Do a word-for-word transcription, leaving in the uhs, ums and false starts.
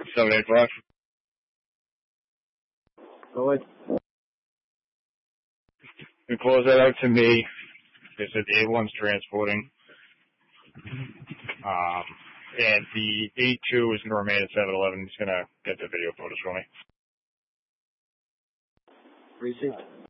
seven eight five. Go ahead. You close that out to me. They said the A one's transporting. Um, and the A two is going to remain at seven eleven. He's going to get the video photos for me. Received.